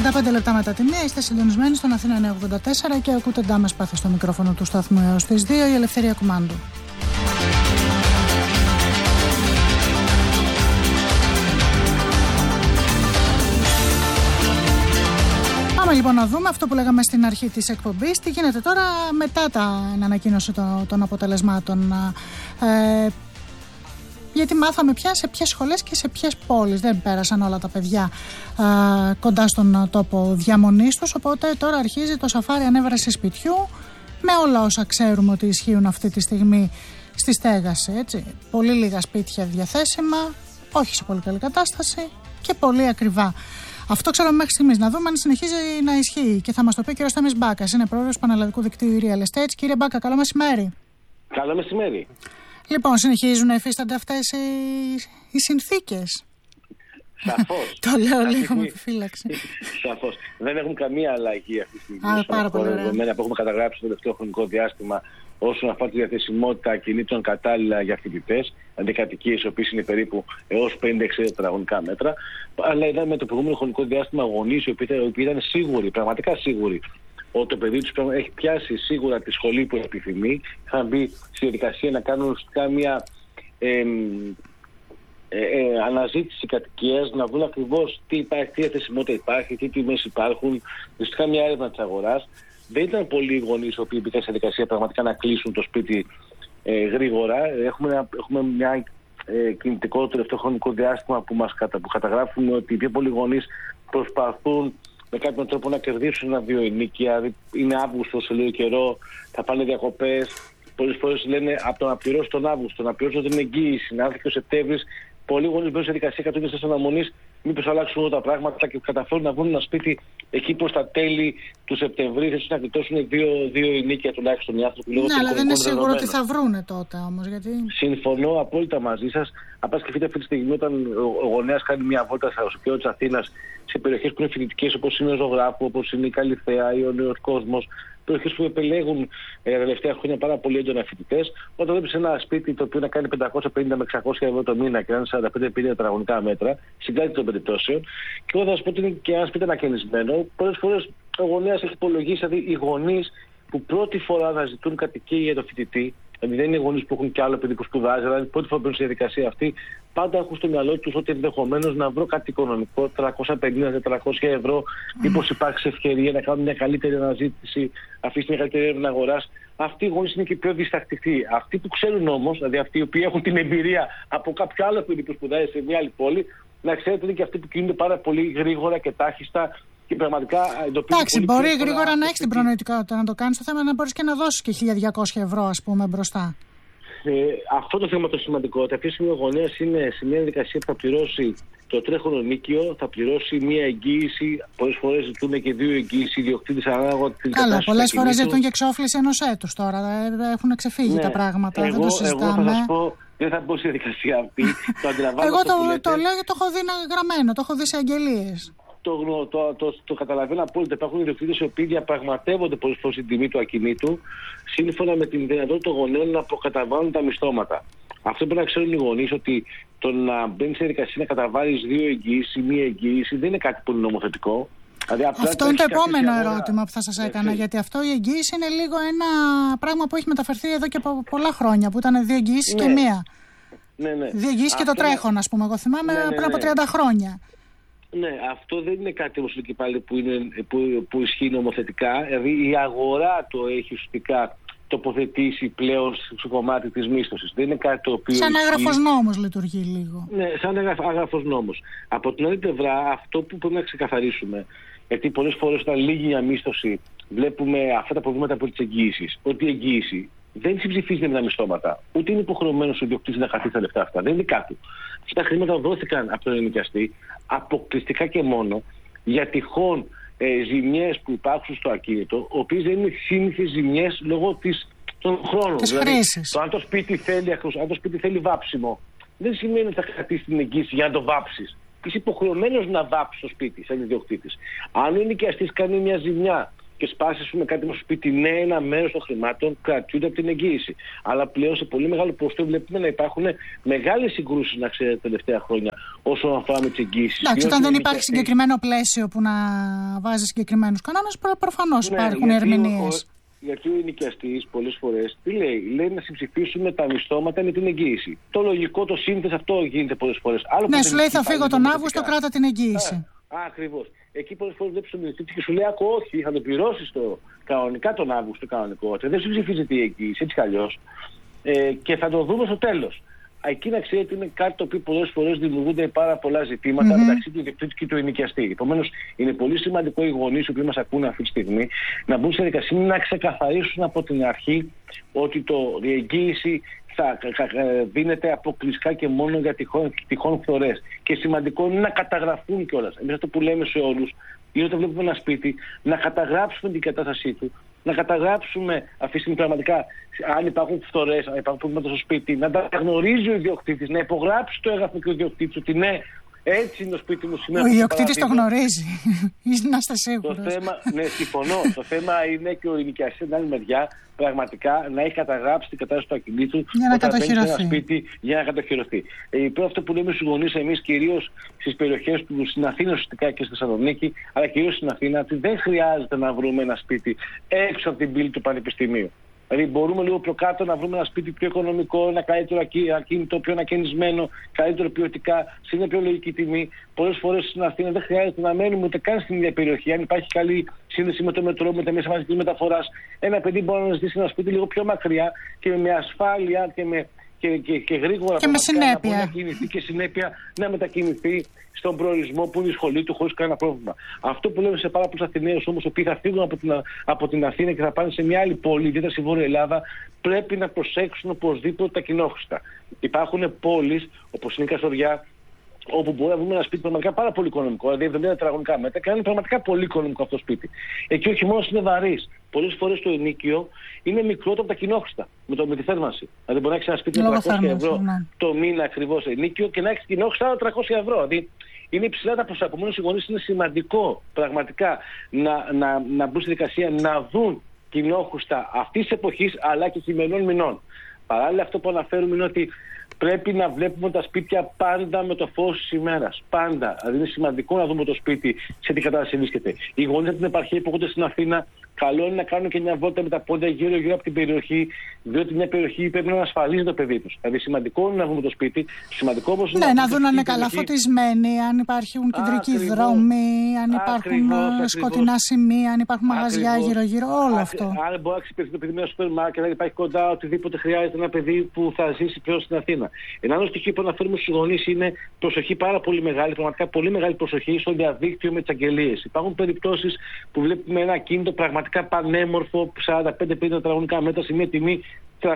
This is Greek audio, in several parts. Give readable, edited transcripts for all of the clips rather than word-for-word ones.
35 λεπτά μετά τη 1 είστε συντονισμένοι στον Αθήνα 984 και ακούτε Ντάμες Πάθη στο μικρόφωνο του σταθμού έως τις 2, η Ελευθερία Κουμάντου. Πάμε λοιπόν να δούμε αυτό που λέγαμε στην αρχή της εκπομπής, τι γίνεται τώρα μετά την ανακοίνωση των αποτελεσμάτων. Γιατί μάθαμε πια σε ποιες σχολές και σε ποιες πόλεις. Δεν πέρασαν όλα τα παιδιά κοντά στον τόπο διαμονής τους, οπότε τώρα αρχίζει το σαφάρι ανέβραση σπιτιού με όλα όσα ξέρουμε ότι ισχύουν αυτή τη στιγμή στη στέγαση. Έτσι. Πολύ λίγα σπίτια διαθέσιμα, όχι σε πολύ καλή κατάσταση και πολύ ακριβά. Αυτό ξέρουμε μέχρι στιγμής. Να δούμε αν συνεχίζει να ισχύει και θα μας το πει ο κ. Στάμις Μπάκας. Είναι πρόεδρος του Πανελλαδικού Δικτύου Real Estate. Κύριε Μπάκα, καλό μεσημέρι. Καλό μεσημέρι. Λοιπόν, συνεχίζουν να υφίστανται αυτές οι συνθήκες. Σαφώς. Το λέω λίγο με επιφύλαξη. Σαφώς. Δεν έχουν καμία αλλαγή αυτή τη στιγμή. Πάρα πολύ ωραία. Που έχουμε καταγράψει το τελευταίο χρονικό διάστημα όσον αφορά τη διαθεσιμότητα ακινήτων κατάλληλα για φοιτητές, αντικατοικίες, οι οποίες είναι περίπου έως 50-60 τετραγωνικά μέτρα. Αλλά είδαμε το προηγούμενο χρονικό διάστημα γονείς οι οποίοι ήταν σίγουροι, πραγματικά σίγουροι, ότι το παιδί τους έχει πιάσει σίγουρα τη σχολή που επιθυμεί. Είχαν μπει στη διαδικασία να κάνουν ουσιαστικά μια αναζήτηση κατοικίας, να βρουν ακριβώς τι υπάρχει, τι διαθεσιμότητα υπάρχει, τι τιμές υπάρχουν, ουσιαστικά μια έρευνα της αγοράς. Δεν ήταν πολλοί οι γονείς οι οποίοι μπήκαν στη διαδικασία πραγματικά να κλείσουν το σπίτι γρήγορα. Έχουμε μια κινητικό τελευταίο χρονικό διάστημα που καταγράφουμε ότι οι πιο πολλοί γονείς προσπαθούν με κάποιον τρόπο να κερδίσουν ένα δύο ενοίκια. Είναι Αύγουστος, σε λίγο καιρό, θα πάνε διακοπές. Πολλές φορές λένε από το να πληρώσω τον Αύγουστο, να πληρώσω την εγγύηση, να έρθει και ο Σεπτέμβρης. Πολλοί γονείς μπαίνουν σε δικασία 100 αναμονής, μήπως αλλάξουν όλα τα πράγματα και καταφέρουν να βρουν ένα σπίτι εκεί προς τα τέλη του Σεπτεμβρίου, έτσι να γλιτώσουν δύο ενοίκια τουλάχιστον οι άνθρωποι. Ναι, αλλά δεν είναι σίγουρο ότι θα βρούνε τότε όμως. Γιατί... Συμφωνώ απόλυτα μαζί σας. Αν σκεφτείτε αυτή τη στιγμή, όταν ο γονέας κάνει μια βόλτα στο κέντρο της Αθήνας, σε περιοχές που είναι φοιτητικές, όπως είναι ο Ζωγράφου, όπως είναι η Καλιθέα ή ο Νέος Κόσμος, περιοχές που επιλέγουν τα τελευταία χρόνια πάρα πολύ έντονα φοιτητές, όταν βλέπεις ένα σπίτι το οποίο να κάνει 550 με 600 ευρώ το μήνα και να είναι 45-50 τετραγωνικά μέτρα, συγκράτη των περιπτώσεων, και εγώ θα σας πω ότι είναι και ένα σπίτι ανακαινισμένο. Πολλές φορές ο γονέας έχει υπολογίσει, δηλαδή οι γονείς που πρώτη φορά αναζητούν κατοικία για το φοιτητή, δηλαδή δεν είναι γονείς που έχουν κι άλλο παιδί που σπουδάζει, αλλά πρώτη φορά μπαίνουν στη διαδικασία αυτή, πάντα έχουν στο μυαλό τους ότι ενδεχομένως να βρω κάτι οικονομικό, 350-400 ευρώ, μήπως υπάρξει ευκαιρία να κάνουν μια καλύτερη αναζήτηση, αφήσει μια καλύτερη έρευνα αγοράς. Αυτοί οι γονείς είναι και πιο διστακτικοί. Αυτοί που ξέρουν όμως, δηλαδή αυτοί οι οποίοι έχουν την εμπειρία από κάποιο άλλο παιδί που σπουδάζει σε μια άλλη πόλη, να ξέρετε είναι και αυτοί που κινούνται πάρα πολύ γρήγορα και τάχιστα. Εντάξει, μπορεί γρήγορα να έχει την προνοητικότητα να το κάνει. Το θέμα είναι να μπορεί και να δώσει και 1.200 ευρώ, ας πούμε, μπροστά. Αυτό το θέμα το σημαντικό. Αυτή τη στιγμή ο γονέας είναι σε μια διαδικασία που θα πληρώσει το τρέχονο ενοίκιο, θα πληρώσει μια εγγύηση. Πολλές φορές ζητούν και δύο εγγύησεις, ιδιοκτήτης ανάλογα την κατάσταση. Καλά, πολλές φορές ζητούν και εξόφληση ενός έτους τώρα. Έχουν ξεφύγει τα πράγματα. Δεν το συζητάμε. Εγώ θα σας πω, δεν θα μπω στη διαδικασία αυτή. Εγώ το λέω γιατί το έχω δει γραμμένο, το έχω δει σε αγγελίες. Το καταλαβαίνω απόλυτα. Υπάρχουν ιδιοκτήτες οι οποίοι διαπραγματεύονται πολλές φορές την τιμή του ακινήτου σύμφωνα με την δυνατότητα των γονέων να προκαταβάλουν τα μισθώματα. Αυτό πρέπει να ξέρουν οι γονείς, ότι το να μπαίνει σε διαδικασία να καταβάλεις δύο εγγύησεις ή μία εγγύηση δεν είναι κάτι πολύ νομοθετικό. Δηλαδή, αυτό είναι το επόμενο ερώτημα που θα σας έκανα. Γιατί αυτό η εγγύηση είναι λίγο ένα πράγμα που έχει μεταφερθεί εδώ και πολλά χρόνια, που ήταν δύο εγγύησεις και μία. Δύο εγγύησεις και το τρέχον, ας πούμε. Εγώ θυμάμαι πριν από 30 χρόνια. Ναι, αυτό δεν είναι κάτι όμως και πάλι που ισχύει νομοθετικά. Δηλαδή η αγορά το έχει ουσιαστικά τοποθετήσει πλέον στο κομμάτι της μίσθωσης. Δεν είναι κάτι το οποίο. Σαν άγραφος νόμος λειτουργεί λίγο. Ναι, σαν άγραφος νόμος. Από την άλλη πλευρά, αυτό που πρέπει να ξεκαθαρίσουμε, γιατί πολλές φορές όταν λύγει μια μίσθωση, βλέπουμε αυτά τα προβλήματα από τις εγγύησεις. Ότι η εγγύηση δεν συμψηφίζεται με τα μισθώματα. Ούτε είναι υποχρεωμένος ο ιδιοκτήτης να κρατήσει τα λεφτά αυτά. Δεν είναι κάτι. Αυτά τα χρήματα δόθηκαν από τον ενοικιαστή αποκλειστικά και μόνο για τυχόν ζημιές που υπάρχουν στο ακίνητο, οι οποίες δεν είναι σύνηθες ζημιές λόγω των χρόνων. Δηλαδή, αν το σπίτι θέλει βάψιμο, δεν σημαίνει ότι θα κρατήσει την εγγύηση για να το βάψεις. Είσαι υποχρεωμένος να βάψεις το σπίτι σαν ιδιοκτήτης. Αν ο ενοικιαστής κάνει μια ζημιά και σπάσει με κάτι στο σπίτι, ναι, ένα μέρος των χρημάτων κρατιούνται από την εγγύηση. Αλλά πλέον σε πολύ μεγάλο ποσοστό βλέπουμε να υπάρχουν μεγάλες συγκρούσεις, να ξέρετε, τα τελευταία χρόνια όσον αφορά με τις εγγύησεις. Εντάξει, όταν δεν υπάρχει συγκεκριμένο πλαίσιο που να βάζει συγκεκριμένους κανόνες, προφανώς υπάρχουν ερμηνείες. Γιατί ο ενοικιαστής πολλές φορές τι λέει? Λέει να συμψηφίσουμε τα μισθώματα με την εγγύηση. Το λογικό, το σύνθεση αυτό γίνεται πολλές φορές. Ναι, σου λέει θα φύγω τον Αύγουστο, κράτα την εγγύηση. Ακριβώς. Εκεί πολλές φορές βλέπεις τον ιδιοκτήτη και σου λέει: Άκου, όχι, θα το πληρώσεις κανονικά τον Αύγουστο, κανονικό. Δεν συμψηφίζεται η εγγύηση, έτσι κι αλλιώς. Και θα το δούμε στο τέλος. Εκεί να ξέρετε είναι κάτι το οποίο πολλές φορές δημιουργούνται πάρα πολλά ζητήματα μεταξύ του ιδιοκτήτη και του ενοικιαστή. Επομένως, είναι πολύ σημαντικό οι γονείς που μας ακούνε αυτή τη στιγμή να μπουν σε διαδικασία να ξεκαθαρίσουν από την αρχή ότι η εγγύηση θα δίνεται αποκλειστικά και μόνο για τυχόν φθορές. Και σημαντικό είναι να καταγραφούν κιόλας. Εμείς αυτό που λέμε σε όλους είναι όταν βλέπουμε ένα σπίτι να καταγράψουμε την κατάστασή του. Να καταγράψουμε αυτή τη στιγμή πραγματικά αν υπάρχουν φθορές, αν υπάρχουν προβλήματα στο σπίτι, να τα γνωρίζει ο ιδιοκτήτης, να υπογράψει το έγγραφο και ο ιδιοκτήτης ότι ναι, έτσι είναι το σπίτι μου σήμερα. Ο ιδιοκτήτης το γνωρίζει. Να είστε σίγουροι. Ναι, συμφωνώ. Το θέμα είναι και ο ενοικιαστής στην άλλη μεριά πραγματικά να έχει καταγράψει την κατάσταση του ακινήτου για να κατοχυρωθεί. Ένα σπίτι για να κατοχυρωθεί. Αυτό που λέμε στους γονείς εμείς, κυρίως στις περιοχές που στην Αθήνα ουσιαστικά και στη Θεσσαλονίκη, αλλά κυρίως στην Αθήνα, ότι δεν χρειάζεται να βρούμε ένα σπίτι έξω από την πύλη του πανεπιστημίου. Δηλαδή, μπορούμε λίγο πιο κάτω να βρούμε ένα σπίτι πιο οικονομικό, ένα καλύτερο ακίνητο, πιο ανακαινισμένο, καλύτερο ποιοτικά, σε μια πιο λογική τιμή. Πολλές φορές στην Αθήνα δεν χρειάζεται να μένουμε ούτε καν στην ίδια περιοχή. Αν υπάρχει καλή σύνδεση με το μετρό, με τα μέσα μαζικής μεταφοράς, ένα παιδί μπορεί να ζήσει ένα σπίτι λίγο πιο μακριά και με ασφάλεια και γρήγορα και με συνέπεια. Να κινηθεί και συνέπεια να μετακινηθεί στον προορισμό που είναι η σχολή του χωρίς κανένα πρόβλημα. Αυτό που λέμε σε πάρα πολλούς Αθηναίους όμως, οι οποίοι θα φύγουν από την Αθήνα και θα πάνε σε μια άλλη πόλη, ιδιαίτερα στη Βόρεια Ελλάδα, πρέπει να προσέξουν οπωσδήποτε τα κοινόχρηστα. Υπάρχουν πόλεις όπως είναι η Καστοριά, όπου μπορεί να βρούμε ένα σπίτι πραγματικά πάρα πολύ οικονομικό, δηλαδή 70 τετραγωνικά μέτρα, και να είναι πραγματικά πολύ οικονομικό αυτό το σπίτι. Εκεί ο χειμώνας είναι βαρύς. Πολλές φορές το ενοίκιο είναι μικρότερο από τα κοινόχρηστα με τη θέρμανση. Δηλαδή μπορεί να έχει ένα σπίτι με 300 ευρώ το μήνα ακριβώς ενοίκιο και να έχει κοινόχρηστα άλλα 300 ευρώ. Δηλαδή είναι υψηλά τα ποσά. Επομένως οι γονείς είναι σημαντικό πραγματικά να μπουν στη δικασία να δουν κοινόχρηστα αυτής της εποχής αλλά και χειμερινών μηνών. Παράλληλα, αυτό που αναφέρουμε είναι ότι πρέπει να βλέπουμε τα σπίτια πάντα με το φως της ημέρας. Πάντα. Δηλαδή είναι σημαντικό να δούμε το σπίτι σε τι κατάσταση βρίσκεται. Οι γονείς από την επαρχία που έρχονται στην Αθήνα, καλό είναι να κάνουν και μια βόλτα με τα πόδια γύρω από την περιοχή, διότι μια περιοχή πρέπει να ασφαλίζει το παιδί τους. Δηλαδή σημαντικό είναι να δούμε το σπίτι. Σημαντικό όμως είναι να δουν αν είναι καλά φωτισμένοι, αν υπάρχουν κεντρικοί δρόμοι, αν υπάρχουν σκοτεινά σημεία, αν υπάρχουν μαγαζιά γύρω-γύρω, όλο αυτό. Αν μπορεί να εξυπηρετεί το παιδί με ένα σούπερ μάρκετ, αν υπάρχει κοντά οτιδήποτε χρειάζεται ένα παιδί που θα ζήσει πλέον στην Αθήνα. Ένα άλλο στοιχείο που αναφέρουμε στους γονείς είναι προσοχή πάρα πολύ μεγάλη, πραγματικά πολύ μεγάλη προσοχή στο διαδίκτυο με τις αγγελίες. Υπάρχουν περιπτώσεις που βλέπουμε ένα ακίνητο πραγματικά πανέμορφο, 45-50 τετραγωνικά μέτρα, σε μια τιμή 350-400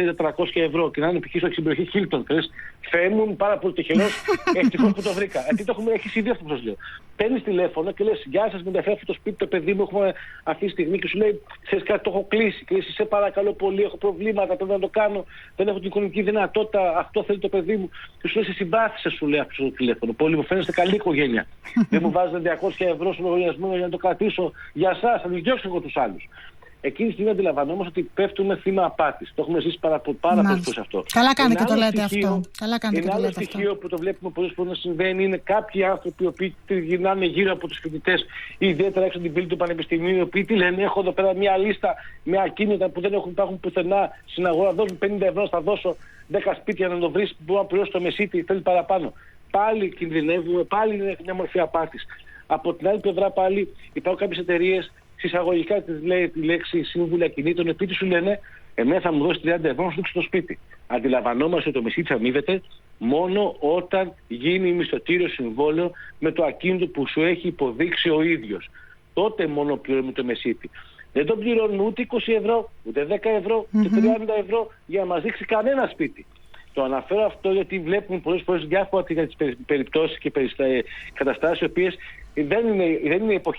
ευρώ και να είναι π.χ. στην περιοχή Χίλτον. Θεέ μου, είμαι πάρα πολύ τυχερός, ευτυχώς που το βρήκα. Γιατί το έχουμε, έχεις ήδη αυτό που σας λέω. Παίρνεις τηλέφωνο και λες: Γεια σας, με ενδιαφέρει αυτό το σπίτι, το παιδί μου έχουμε αυτή τη στιγμή, και σου λέει: Ξέρεις κάτι, το έχω κλείσει. Και λες: Σε παρακαλώ πολύ, έχω προβλήματα, πρέπει να το κάνω, δεν έχω την οικονομική δυνατότητα, αυτό θέλει το παιδί μου. Και σου λέει: Σε συμπάθησε, σου λέει αυτό το τηλέφωνο. Πολύ μου φαίνεστε καλή οικογένεια. Δεν μου βάζετε 200 ευρώ στον λογαριασμό για να το κρατήσω για εσάς, θα τους διώξω εγώ τους άλλους. Εκείνη τη στιγμή αντιλαμβανόμαστε ότι πέφτουμε θύμα απάτης. Το έχουμε ζήσει πάρα πολλές φορές αυτό. Καλά κάνετε και το λέτε αυτό. Ένα άλλο στοιχείο που το βλέπουμε πολλές φορές να συμβαίνει είναι κάποιοι άνθρωποι οι οποίοι γυρνάνε γύρω από τους φοιτητές, ιδιαίτερα έξω από την πύλη του πανεπιστημίου, οι οποίοι τι λένε: Έχω εδώ πέρα μια λίστα με ακίνητα που δεν υπάρχουν πουθενά στην αγορά. Δώσουν 50 ευρώ, θα δώσω 10 σπίτια να το βρει, που μπορεί να πληρώσει το μεσίτη, θέλει παραπάνω. Πάλι κινδυνεύουμε, πάλι είναι μια μορφή απάτης. Από την άλλη πλευρά, πάλι υπάρχουν κάποιες εταιρείες. Συσσαγωγικά τη λέει τη λέξη σύμβουλα κινήτων, επειδή σου λένε: Εμένα θα μου δώσει 30 ευρώ να σου δείξει το σπίτι. Αντιλαμβανόμαστε ότι το μεσίτη αμείβεται μόνο όταν γίνει μισθωτήριο συμβόλαιο με το ακίνητο που σου έχει υποδείξει ο ίδιος. Τότε μόνο πληρώνουμε το μεσίτη. Δεν το πληρώνουμε ούτε 20 ευρώ, ούτε 10 ευρώ, ούτε 30 ευρώ για να μας δείξει κανένα σπίτι. Το αναφέρω αυτό γιατί βλέπουμε πολλές φορές διάφορα για τις περιπτώσεις και καταστάσεις οι οποίες δεν είναι εποχή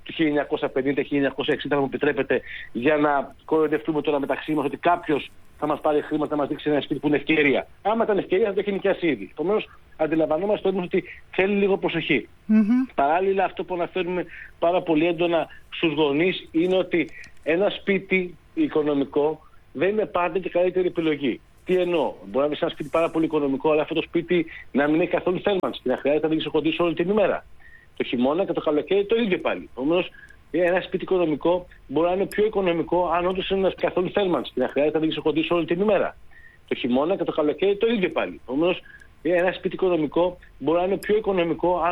του 1950-1960, να μου επιτρέπετε, για να κοροϊδευτούμε τώρα μεταξύ μας ότι κάποιος θα μας πάρει χρήματα, θα μας δείξει ένα σπίτι που είναι ευκαιρία. Άμα ήταν ευκαιρία θα το έχει νοικιάσει ήδη. Επομένως, αντιλαμβανόμαστε όμως ότι θέλει λίγο προσοχή. Παράλληλα, αυτό που αναφέρουμε πάρα πολύ έντονα στους γονείς είναι ότι ένα σπίτι οικονομικό δεν είναι πάντα και καλύτερη επιλογή. Τι εννοώ? Μπορεί να βρει ένα σπίτι πάρα πολύ οικονομικό, αλλά αυτό το σπίτι να μην έχει καθόλου θέρμανση και να χρειάζεται να εξοχοντήσει όλη την ημέρα. Το χειμώνα και το καλοκαίρι το ίδιο πάλι. Επομένως, ένα σπίτι οικονομικό μπορεί να είναι πιο οικονομικό αν όντως είναι καθόλου θέρμανση και να χρειάζεται να εξοχοντήσει όλη την ημέρα. Το χειμώνα και το καλοκαίρι το ίδιο πάλι. Επομένως, ένα σπίτι οικονομικό μπορεί να είναι πιο οικονομικό αν